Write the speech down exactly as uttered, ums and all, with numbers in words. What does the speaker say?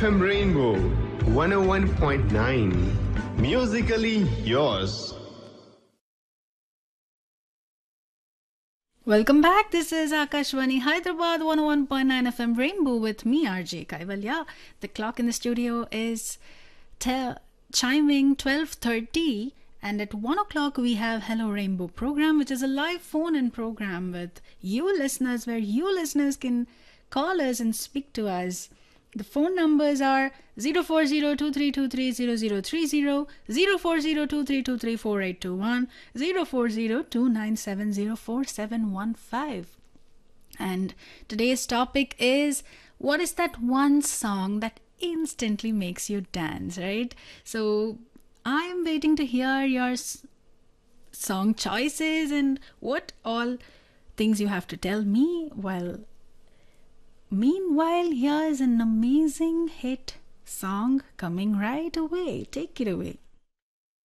F M Rainbow one oh one point nine. Musically yours. Welcome back. This is Akashwani Hyderabad one oh one point nine F M Rainbow with me, R J Kaivalya. The clock in the studio is te- chiming twelve thirty, and at one o'clock we have Hello Rainbow program, which is a live phone-in program with you listeners, where you listeners can call us and speak to us. The phone numbers are zero four zero two three two three zero zero three zero, zero four zero two three two three four eight two one, zero four zero two nine seven zero four seven one five. And today's topic is, what is that one song that instantly makes you dance, right? So I'm waiting to hear your s- song choices and what all things you have to tell me. While meanwhile, here's an amazing hit song coming right away. Take it away.